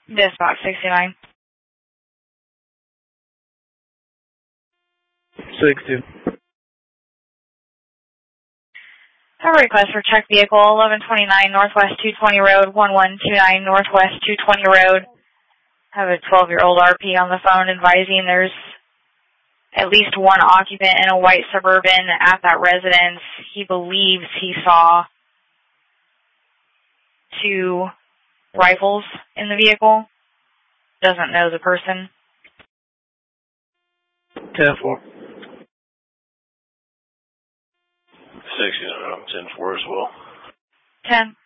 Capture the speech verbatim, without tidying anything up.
Dispatch sixty-nine. sixty. Have a request for check vehicle eleven twenty-nine Northwest two twenty Road, one one two nine Northwest two twenty Road. Have a twelve-year-old R P on the phone advising there's at least one occupant in a white Suburban at that residence. He believes he saw two rifles in the vehicle. Doesn't know the person. ten four. sixty, ten four as well. ten.